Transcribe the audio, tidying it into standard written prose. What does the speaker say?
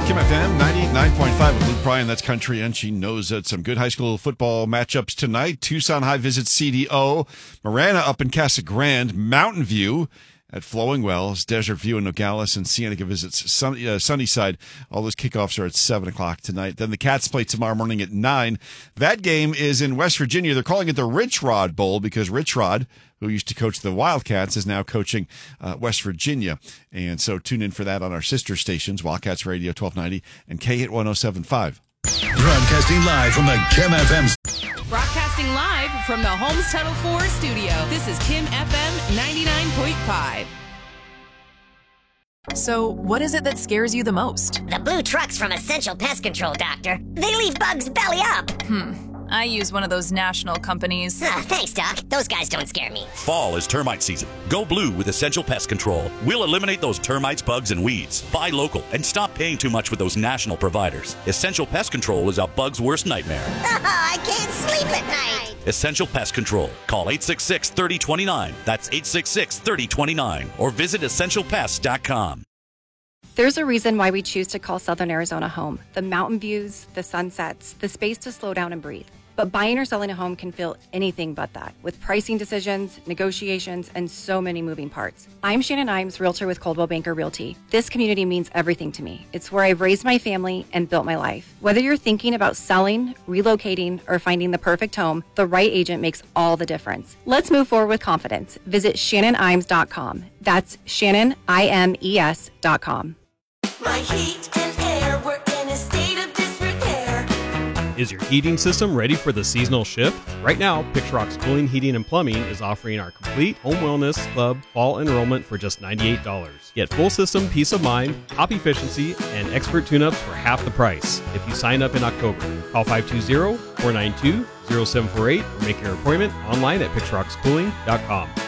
Kim FM 98.5 with Luke Bryan. That's country, and she knows it. Some good high school football matchups tonight. Tucson High visits CDO. Marana up in Casa Grande. Mountain View at Flowing Wells. Desert View in Nogales, and Cienega visits Sunnyside. All those kickoffs are at 7 o'clock tonight. Then the Cats play tomorrow morning at 9. That game is in West Virginia. They're calling it the Rich Rod Bowl because Rich Rod, who used to coach the Wildcats, is now coaching West Virginia. And so tune in for that on our sister stations, Wildcats Radio 1290 and K-Hit 107.5. Broadcasting live from the Kim FM. Broadcasting live from the Holmes Tunnel 4 studio. This is Kim FM 99.5. So, what is it that scares you the most? The blue trucks from Essential Pest Control, Doctor. They leave bugs belly up. I use one of those national companies. Thanks, Doc. Those guys don't scare me. Fall is termite season. Go blue with Essential Pest Control. We'll eliminate those termites, bugs, and weeds. Buy local and stop paying too much with those national providers. Essential Pest Control is a bug's worst nightmare. I can't sleep at night. Essential Pest Control. Call 866-3029. That's 866-3029. Or visit essentialpest.com. There's a reason why we choose to call Southern Arizona home. The mountain views, the sunsets, the space to slow down and breathe. But buying or selling a home can feel anything but that, with pricing decisions, negotiations, and so many moving parts. I'm Shannon Imes, realtor with Coldwell Banker Realty. This community means everything to me. It's where I've raised my family and built my life. Whether you're thinking about selling, relocating, or finding the perfect home, the right agent makes all the difference. Let's move forward with confidence. Visit ShannonImes.com. That's ShannonImes.com. My heat and air were in a state of disrepair. Is your heating system ready for the seasonal shift? Right now, Pixrock's Cooling, Heating, and Plumbing is offering our complete Home Wellness Club fall enrollment for just $98. Get full system peace of mind, top efficiency, and expert tune-ups for half the price if you sign up in October. Call 520-492-0748 or make your appointment online at pixrockscooling.com.